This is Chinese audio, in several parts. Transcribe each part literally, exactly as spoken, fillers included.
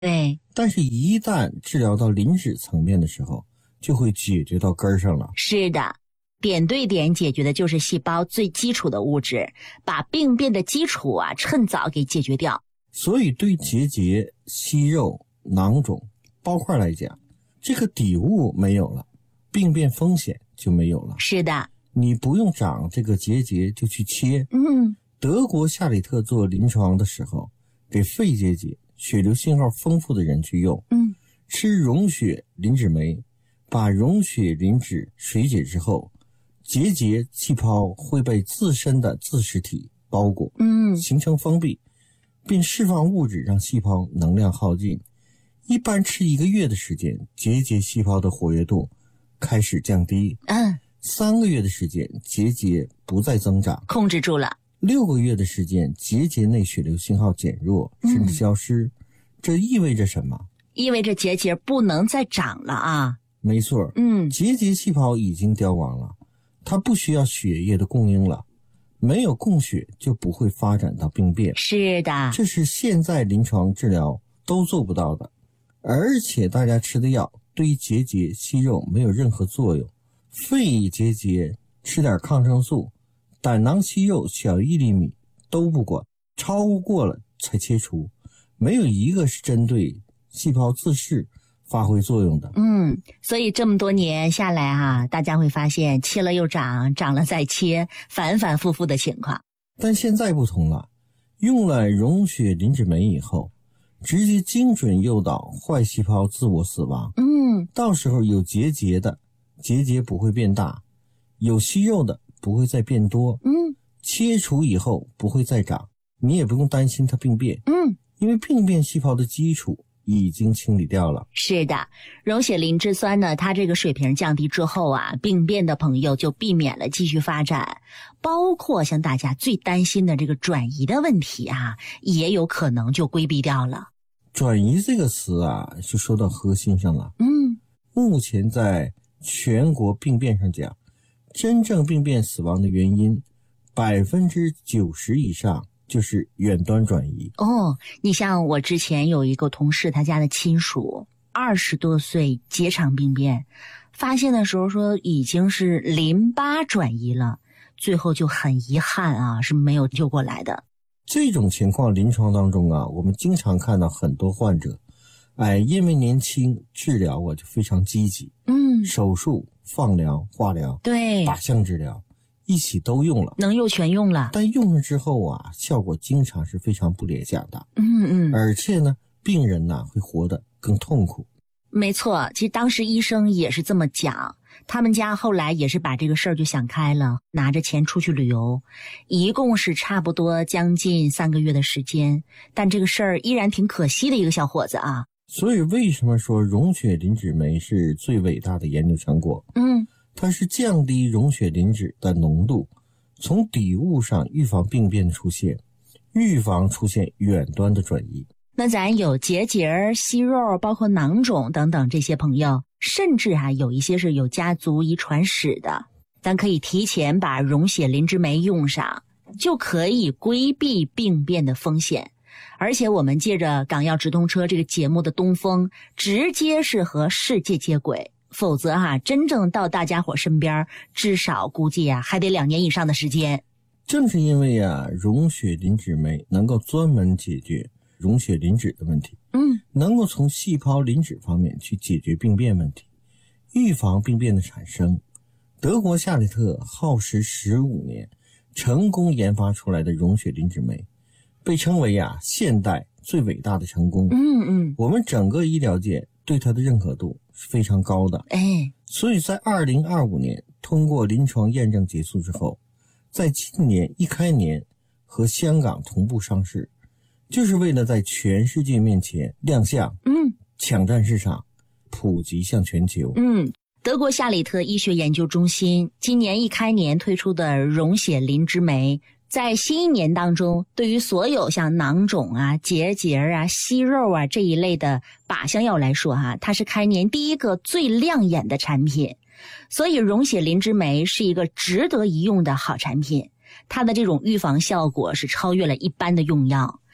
对， 但是一旦治疗到磷脂层面的时候，就会解决到根儿上了。 是的，点对点解决的就是细胞最基础的物质，把病变的基础啊趁早给解决掉。 所以对结节、息肉、囊肿、包块来讲，这个底物没有了，病变风险就没有了。 是的， 你不用长这个结节就去切。 嗯， 德国夏里特做临床的时候，给肺结节、血流信号丰富的人去用， 嗯， 吃溶血磷脂酶，把溶血磷脂水解之后，结节气泡会被自身的自噬体包裹， 嗯， 形成封闭，并释放物质让细胞能量耗尽。一般吃一个月的时间，结节细胞的活跃度开始降低。 嗯， 三个月的时间，结节不再增长， 控制住了。 六个月的时间，结节内血流信号减弱甚至消失。嗯、这意味着什么？ 意味着结节不能再长了啊。 没错， 嗯， 结节细胞已经凋亡了，它不需要血液的供应了，没有供血就不会发展到病变。 是的， 这是现在临床治疗都做不到的，而且大家吃的药对于结节息肉没有任何作用。肺结节吃点抗生素，胆囊息肉小于一厘米都不管，超过了才切除，没有一个是针对细胞自噬发挥作用的。 嗯，所以这么多年下来啊，大家会发现切了又长，长了再切，反反复复的情况。 但现在不同了，用了溶血磷脂酶以后，直接精准诱导坏细胞自我死亡。 嗯， 到时候有结节的结节不会变大，有息肉的不会再变多。 嗯， 切除以后不会再长，你也不用担心它病变。 嗯， 因为病变细胞的基础已经清理掉了。 是的，溶血磷脂酸呢，它这个水平降低之后啊，病变的朋友就避免了继续发展，包括像大家最担心的这个转移的问题啊，也有可能就规避掉了。 转移这个词啊，就说到核心上了。 嗯， 目前在全国病变上讲，真正病变死亡的原因，百分之九十以上就是远端转移。 哦，你像我之前有一个同事，他家的亲属二十多岁结肠病变，发现的时候说已经是淋巴转移了，最后就很遗憾啊，是没有救过来的。 这种情况临床当中啊，我们经常看到很多患者，哎，因为年轻，治疗啊就非常积极， 嗯， 手术、放疗、化疗， 对， 靶向治疗一起都用了， 能用全用了， 但用了之后啊，效果经常是非常不理想的。 嗯嗯， 而且呢，病人呢会活得更痛苦。 没错，其实当时医生也是这么讲，他们家后来也是把这个事儿就想开了，拿着钱出去旅游，一共是差不多将近三个月的时间，但这个事儿依然挺可惜的一个小伙子啊。 所以为什么说溶血磷脂酶是最伟大的研究成果？ 嗯， 它是降低溶血磷脂的浓度，从底物上预防病变的出现，预防出现远端的转移。 那咱有结节、息肉，包括囊肿等等这些朋友，甚至还、啊、有一些是有家族遗传史的，咱可以提前把溶血磷脂酶用上，就可以规避病变的风险。而且我们借着港药直通车这个节目的东风，直接是和世界接轨，否则哈、啊，真正到大家伙身边，至少估计啊还得两年以上的时间。 正是因为啊，溶血磷脂酶能够专门解决溶血磷脂的问题， 嗯， 能够从细胞磷脂方面去解决病变问题，预防病变的产生。德国夏利特耗时十五年，成功研发出来的溶血磷脂酶，被称为啊现代最伟大的成功。 嗯嗯， 我们整个医疗界对它的认可度是非常高的。 哎， 所以在二零二五年通过临床验证结束之后，在今年一开年和香港同步上市，就是为了在全世界面前亮相， 嗯， 抢占市场，普及向全球。 嗯，德国夏里特医学研究中心今年一开年推出的溶血磷脂酶，在新一年当中，对于所有像囊肿啊、结节啊、息肉啊这一类的靶向药来说哈、啊，它是开年第一个最亮眼的产品。所以溶血磷脂酶是一个值得一用的好产品，它的这种预防效果是超越了一般的用药。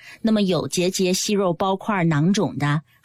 那么有结节、息肉、包块、囊肿的，